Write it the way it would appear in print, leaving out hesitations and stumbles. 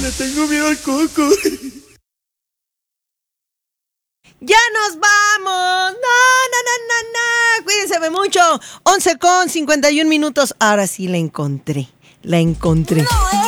Le tengo miedo al coco. ¡Ya nos vamos! ¡No! Cuídense mucho. 11:51. Ahora sí la encontré. La encontré.